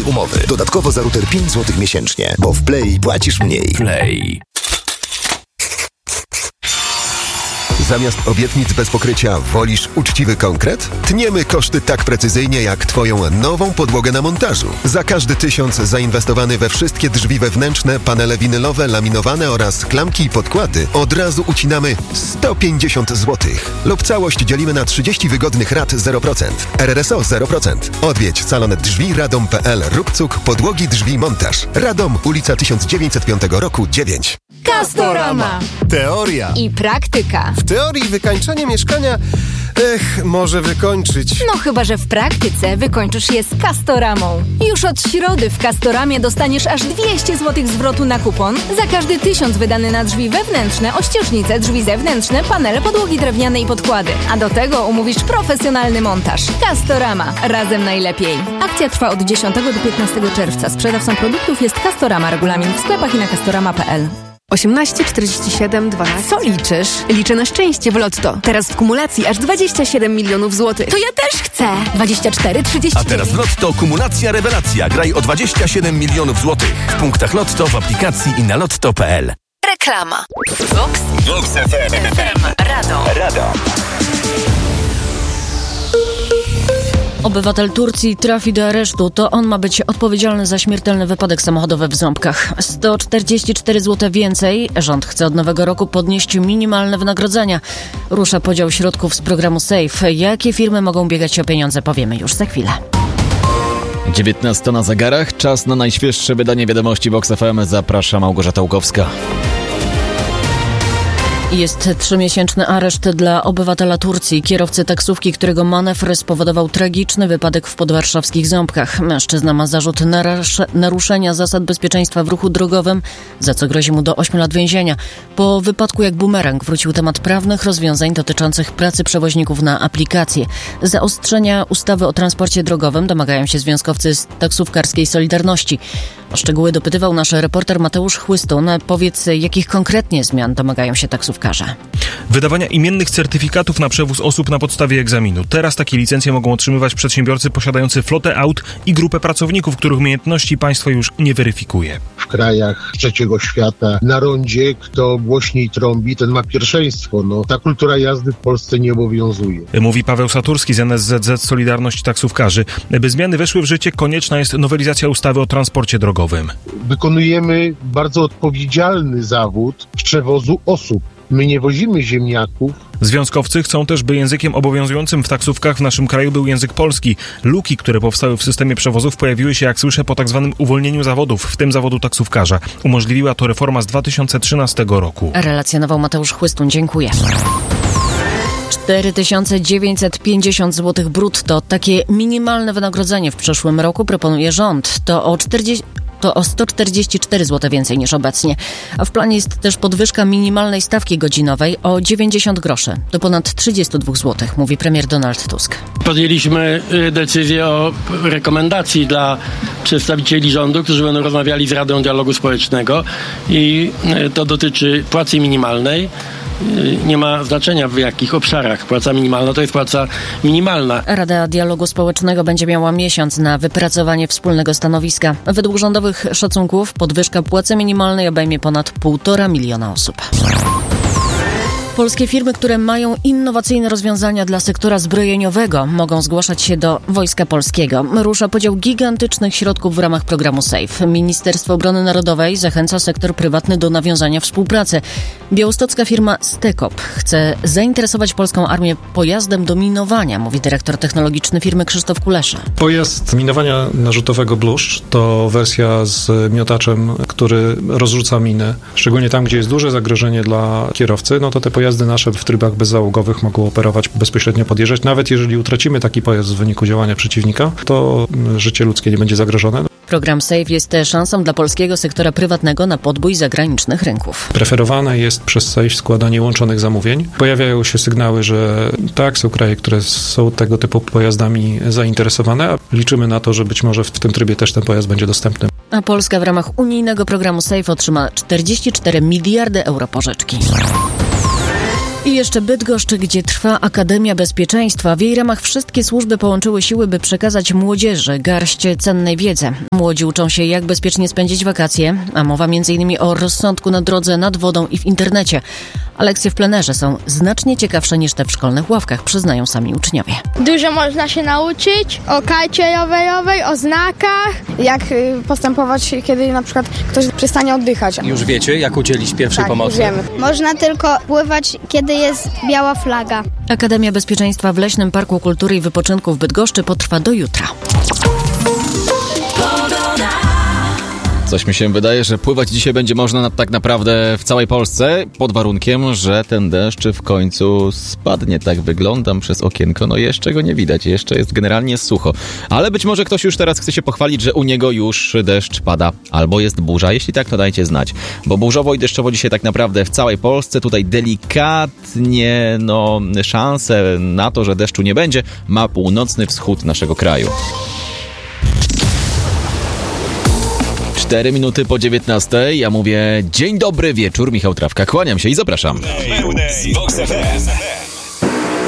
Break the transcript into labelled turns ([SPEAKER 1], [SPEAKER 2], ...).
[SPEAKER 1] umowy. Dodatkowo za router 5 zł miesięcznie, bo w Play płacisz mniej.
[SPEAKER 2] Play.
[SPEAKER 1] Zamiast obietnic bez pokrycia wolisz uczciwy konkret? Tniemy koszty tak precyzyjnie jak Twoją nową podłogę na montażu. Za każdy 1000 zainwestowany we wszystkie drzwi wewnętrzne, panele winylowe, laminowane oraz klamki i podkłady od razu ucinamy 150 zł. Lub całość dzielimy na 30 wygodnych rat 0%. RRSO 0%. Odwiedź salon drzwi radom.pl. Rób podłogi drzwi montaż. Radom, ulica 1905 roku 9.
[SPEAKER 3] Castorama.
[SPEAKER 4] Teoria
[SPEAKER 3] I praktyka.
[SPEAKER 4] W teorii wykańczanie mieszkania może wykończyć.
[SPEAKER 3] No chyba, że w praktyce wykończysz je z Castoramą. Już od środy w Castoramie dostaniesz aż 200 zł zwrotu na kupon za każdy 1000 wydany na drzwi wewnętrzne, ościeżnice, drzwi zewnętrzne, panele, podłogi drewniane i podkłady. A do tego umówisz profesjonalny montaż. Castorama. Razem najlepiej. Akcja trwa od 10 do 15 czerwca. Sprzedawcą produktów jest Castorama. Regulamin w sklepach i na castorama.pl.
[SPEAKER 5] 18, 47, 12. Co liczysz? Liczę na szczęście w Lotto. Teraz w kumulacji aż 27 milionów złotych.
[SPEAKER 3] To ja też chcę! 24, 30.
[SPEAKER 2] A teraz w Lotto kumulacja rewelacja. Graj o 27 milionów złotych. W punktach Lotto, w aplikacji i na lotto.pl.
[SPEAKER 6] Reklama. Vox FM. Radom.
[SPEAKER 7] Obywatel Turcji trafi do aresztu. To on ma być odpowiedzialny za śmiertelny wypadek samochodowy w Ząbkach. 144 zł więcej. Rząd chce od nowego roku podnieść minimalne wynagrodzenia. Rusza podział środków z programu SAFE. Jakie firmy mogą biegać o pieniądze, powiemy już za chwilę.
[SPEAKER 8] 19 na zegarach. Czas na najświeższe wydanie wiadomości Vox FM. Zaprasza Małgorzata Łukowska.
[SPEAKER 7] Jest 3-miesięczny areszt dla obywatela Turcji, kierowcy taksówki, którego manewr spowodował tragiczny wypadek w podwarszawskich Ząbkach. Mężczyzna ma zarzut naruszenia zasad bezpieczeństwa w ruchu drogowym, za co grozi mu do 8 lat więzienia. Po wypadku jak bumerang wrócił temat prawnych rozwiązań dotyczących pracy przewoźników na aplikacje. Zaostrzenia ustawy o transporcie drogowym domagają się związkowcy z taksówkarskiej Solidarności. O szczegóły dopytywał nasz reporter Mateusz Chłystun. Powiedz, jakich konkretnie zmian domagają się taksówkarze?
[SPEAKER 9] Wydawania imiennych certyfikatów na przewóz osób na podstawie egzaminu. Teraz takie licencje mogą otrzymywać przedsiębiorcy posiadający flotę aut i grupę pracowników, których umiejętności państwo już nie weryfikuje.
[SPEAKER 10] W krajach trzeciego świata na rondzie kto głośniej trąbi, ten ma pierwszeństwo. Ta kultura jazdy w Polsce nie obowiązuje.
[SPEAKER 9] Mówi Paweł Saturski z NSZZ Solidarność Taksówkarzy. By zmiany weszły w życie, konieczna jest nowelizacja ustawy o transporcie drogowym.
[SPEAKER 10] Wykonujemy bardzo odpowiedzialny zawód przewozu osób. My nie wozimy ziemniaków.
[SPEAKER 9] Związkowcy chcą też, by językiem obowiązującym w taksówkach w naszym kraju był język polski. Luki, które powstały w systemie przewozów, pojawiły się, jak słyszę, po tak zwanym uwolnieniu zawodów, w tym zawodu taksówkarza. Umożliwiła to reforma z 2013 roku.
[SPEAKER 7] Relacjonował Mateusz Chłystun. Dziękuję. 4950 zł brutto. Takie minimalne wynagrodzenie w przyszłym roku proponuje rząd. To o 144 zł więcej niż obecnie. A w planie jest też podwyżka minimalnej stawki godzinowej o 90 groszy. Do ponad 32 zł, mówi premier Donald Tusk.
[SPEAKER 11] Podjęliśmy decyzję o rekomendacji dla przedstawicieli rządu, którzy będą rozmawiali z Radą Dialogu Społecznego i to dotyczy płacy minimalnej. Nie ma znaczenia w jakich obszarach. Płaca minimalna to jest płaca minimalna.
[SPEAKER 7] Rada Dialogu Społecznego będzie miała miesiąc na wypracowanie wspólnego stanowiska. Według rządowych szacunków podwyżka płacy minimalnej obejmie ponad 1,5 miliona osób. Polskie firmy, które mają innowacyjne rozwiązania dla sektora zbrojeniowego, mogą zgłaszać się do Wojska Polskiego. Rusza podział gigantycznych środków w ramach programu SAFE. Ministerstwo Obrony Narodowej zachęca sektor prywatny do nawiązania współpracy. Białostocka firma Stekop chce zainteresować polską armię pojazdem do minowania, mówi dyrektor technologiczny firmy Krzysztof Kulesza.
[SPEAKER 12] Pojazd minowania narzutowego Bluszcz to wersja z miotaczem, który rozrzuca miny. Szczególnie tam, gdzie jest duże zagrożenie dla kierowcy, to te pojazdy nasze w trybach bezzałogowych mogą operować, bezpośrednio podjeżdżać. Nawet jeżeli utracimy taki pojazd w wyniku działania przeciwnika, to życie ludzkie nie będzie zagrożone.
[SPEAKER 7] Program SAFE jest szansą dla polskiego sektora prywatnego na podbój zagranicznych rynków.
[SPEAKER 12] Preferowane jest przez SAFE składanie łączonych zamówień. Pojawiają się sygnały, że tak, są kraje, które są tego typu pojazdami zainteresowane, a liczymy na to, że być może w tym trybie też ten pojazd będzie dostępny.
[SPEAKER 7] A Polska w ramach unijnego programu SAFE otrzyma 44 miliardy euro pożyczki. I jeszcze Bydgoszcz, gdzie trwa Akademia Bezpieczeństwa. W jej ramach wszystkie służby połączyły siły, by przekazać młodzieży garść cennej wiedzy. Młodzi uczą się, jak bezpiecznie spędzić wakacje, a mowa m.in. o rozsądku na drodze, nad wodą i w internecie. A lekcje w plenerze są znacznie ciekawsze niż te w szkolnych ławkach, przyznają sami uczniowie.
[SPEAKER 13] Dużo można się nauczyć o kajcie rowerowej, o znakach.
[SPEAKER 14] Jak postępować, kiedy na przykład ktoś przestanie oddychać.
[SPEAKER 15] Już wiecie, jak udzielić pierwszej pomocy?
[SPEAKER 14] Już wiemy.
[SPEAKER 13] Można tylko pływać, kiedy jest biała flaga.
[SPEAKER 7] Akademia Bezpieczeństwa w Leśnym Parku Kultury i Wypoczynku w Bydgoszczy potrwa do jutra.
[SPEAKER 8] Coś mi się wydaje, że pływać dzisiaj będzie można tak naprawdę w całej Polsce, pod warunkiem, że ten deszcz w końcu spadnie. Tak wyglądam przez okienko. No jeszcze go nie widać, jeszcze jest generalnie sucho. Ale być może ktoś już teraz chce się pochwalić, że u niego już deszcz pada, albo jest burza. Jeśli tak, to dajcie znać. Bo burzowo i deszczowo dzisiaj tak naprawdę w całej Polsce. Tutaj delikatnie, szanse na to, że deszczu nie będzie, ma północny wschód naszego kraju. 4 minuty po 19. Ja mówię dzień dobry wieczór, Michał Trawka. Kłaniam się i zapraszam.